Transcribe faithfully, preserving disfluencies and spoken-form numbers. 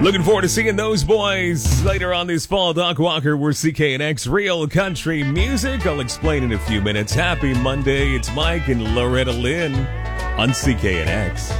Looking forward to seeing those boys later on this fall. Doc Walker, we're C K N X Real Country Music. I'll explain in a few minutes. Happy Monday. It's Mike and Loretta Lynn on C K N X.